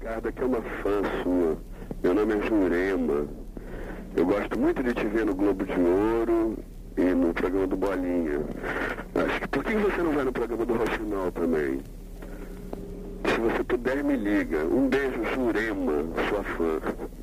Ricardo, que é uma fã sua. Meu nome é Jurema. Eu gosto muito de te ver no Globo de Ouro e no programa do Bolinha. Acho que por que você não vai no programa do Roxinol também? Se você puder, me liga. Um beijo, Jurema, sua fã.